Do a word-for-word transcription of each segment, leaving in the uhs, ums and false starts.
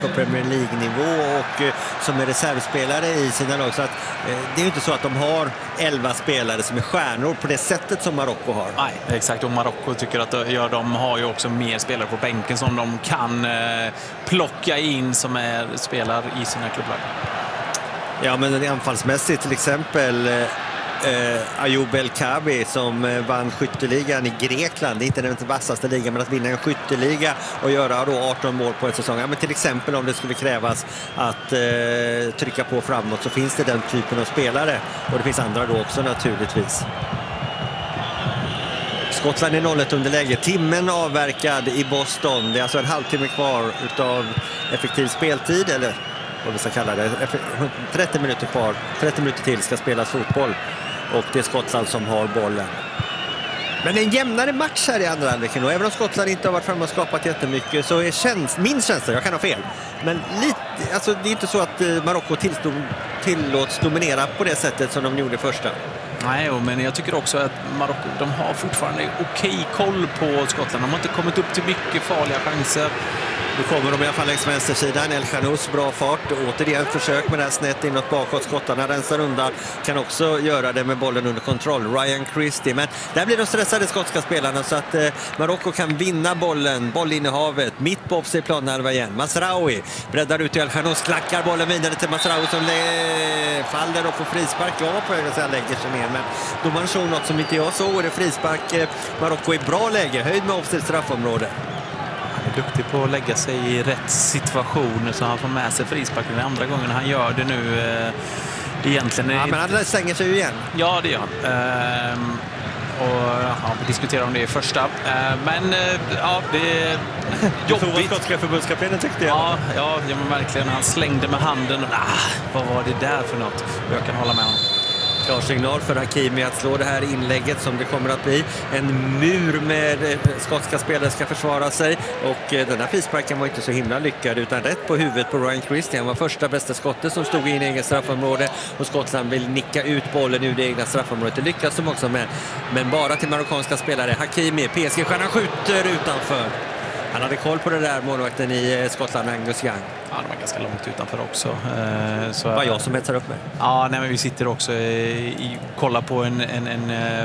på Premier League-nivå och eh, som är reservspelare i sina lag. Så att, eh, det är ju inte så att de har elva spelare som är stjärnor på det sättet som Marocko har. Nej, exakt. Och Marocko tycker att ja, de har ju också mer spelare på bänken som de kan eh, plocka in som är spelar i sina klubbar. Ja, men anfallsmässigt till exempel eh, eh, Ayoub El Kabi som eh, vann skytteligan i Grekland. Det är inte den vassaste ligan, men att vinna en skytteliga och göra då arton mål på en säsong. Ja, men till exempel om det skulle krävas att eh, trycka på framåt så finns det den typen av spelare. Och det finns andra då också naturligtvis. Skottland är noll ett underläge. Timmen avverkad i Boston. Det är alltså en halvtimme kvar utav effektiv speltid, eller vad vi ska kalla det. trettio minuter kvar. trettio minuter till ska spelas fotboll. Och det är Skottland som har bollen. Men en jämnare match här i andra halvleken. Och även om Skottland inte har varit framme och skapat jättemycket så är käns- min känsla, jag kan ha fel, men lite, alltså det är inte så att Marocko tillstod, tillåts dominera på det sättet som de gjorde första. Nej, men jag tycker också att Marocko, de har fortfarande okej koll på Skottland. De har inte kommit upp till mycket farliga chanser. Nu kommer de i alla fall längs vänstersidan. El Khanous, bra fart. Återigen försök med det här snett inåt bakåt. Skottarna rensar undan. Kan också göra det med bollen under kontroll. Ryan Christie. Men där blir de stressade skotska spelarna så att eh, Marocko kan vinna bollen. Bollinnehavet. Mitt på offside planhalva igen. Masraoui breddar ut till El Khanous. Klackar bollen vidare till Masraoui som le- faller och får frispark. Ja, på väg att säga lägger sig ner. Men domaren såg något som inte jag såg. Det är frispark. Eh, Marocko i bra läge. Höjd med offside straffområde. Han är duktig på att lägga sig i rätt situation så han får med sig frisparken den andra gången. Han gör det nu eh, egentligen. Ja, men han stänger sig ju igen. Ja, det gör han. Ehm, och ja, vi diskuterar om det i första. Ehm, men eh, ja, det är jobbigt. Du skotska förbundskaptenen tyckte jag. Ja, ja, ja, men verkligen. Han slängde med handen. Och, ah, vad var det där för något? Jag kan hålla med honom. Klarsignal för Hakimi att slå det här inlägget som det kommer att bli. En mur med skotska spelare ska försvara sig och den här frisparken var inte så himla lyckad utan rätt på huvudet på Ryan Christie. Han var första bästa skottet som stod i en egen straffområde och Skottland vill nicka ut bollen ur det egna straffområdet. Det lyckas de också med, men bara till marockanska spelare. Hakimi, P S G-stjärnan skjuter utanför. Han hade koll på det där målvakten i Skottland, Angus Young. Ja, de var ganska långt utanför också. Så, det var jag som hetsar upp mig. Ja, nej, men vi sitter också i, kollar på en, en, en,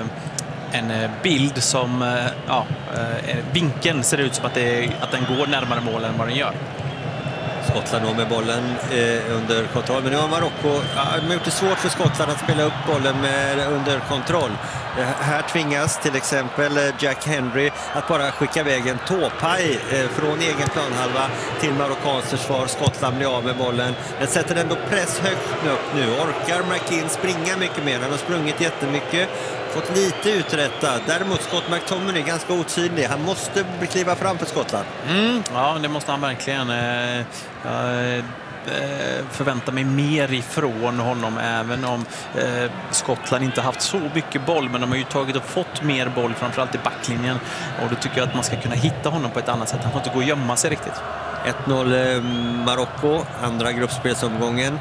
en bild som, ja, vinkeln ser ut som att, det, att den går närmare målen än vad den gör. Skottland då med bollen eh, under kontroll. Men nu har Marocko ja, de har gjort det svårt för Skottland att spela upp bollen med, under kontroll. Eh, här tvingas till exempel eh, Jack Henry att bara skicka iväg en tåpaj eh, från egen planhalva till marockanskt försvar. Skottland blir av med bollen. Den sätter ändå press högt upp nu. Orkar McKinn springa mycket mer? Han har sprungit jättemycket. Fått lite uträttat. Däremot Scott McTominay är ganska otydlig. Han måste kliva fram för Skottland. Mm, ja, det måste han verkligen. Jag förväntar mig mer ifrån honom även om Skottland inte haft så mycket boll, men de har ju tagit och fått mer boll framförallt i backlinjen och då tycker jag att man ska kunna hitta honom på ett annat sätt. Han får inte gå och gömma sig riktigt. ett noll Marocko, andra gruppspelsomgången.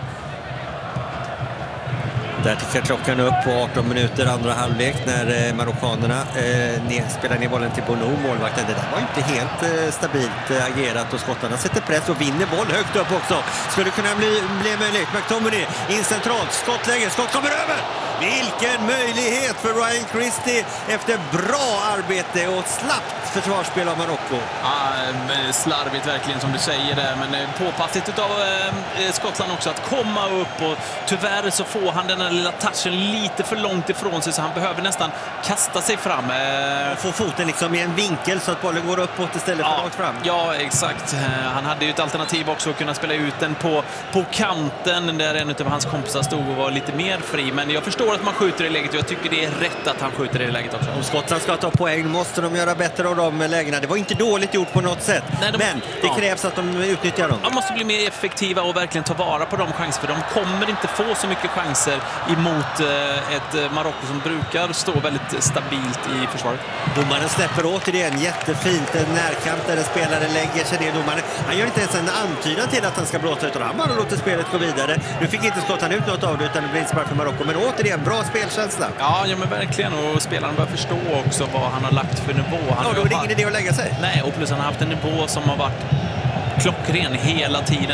Där tickar klockan upp på arton minuter andra halvlek när eh, marockanerna eh, ner, spelar ner bollen till Bono, målvakten. Det där var inte helt eh, stabilt eh, agerat och skottarna sätter press och vinner boll högt upp också. Skulle kunna bli, bli möjligt. McTominay in centralt, skottläge, skott kommer över! Vilken möjlighet för Ryan Christie efter bra arbete och slappt försvarsspel av Marocko. Ja, slarvigt verkligen som du säger där, men påpassligt utav eh, Skottland också att komma upp och tyvärr så får han den här lilla touchen lite för långt ifrån sig så han behöver nästan kasta sig fram. Eh. Få foten liksom i en vinkel så att bollen går uppåt istället för ja, långt fram. Ja, exakt. Han hade ju ett alternativ också att kunna spela ut den på, på kanten där en av hans kompisar stod och var lite mer fri, men jag förstår att man skjuter i läget och jag tycker det är rätt att han skjuter i läget också. Om Skottland ska ta poäng måste de göra bättre av de lägena. Det var inte dåligt gjort på något sätt. Nej, de, men det ja. krävs att de utnyttjar dem. De måste bli mer effektiva och verkligen ta vara på de chanser, för de kommer inte få så mycket chanser emot ett Marocko som brukar stå väldigt stabilt i försvaret. Domaren släpper återigen jättefint en närkant där en spelare lägger sig ner. Domaren, han gör inte ens en antydan till att han ska blåsa utan han bara låter spelet gå vidare. Nu fick inte Skottland ut något av det utan det blir inspark för Marocko, men återigen bra spelkänsla. Ja, ja men verkligen, och spelaren bör förstå också vad han har lagt för nivå. Han ja, då är det ingen idé att lägga sig. Nej, och plus han har haft en nivå som har varit klockren hela tiden.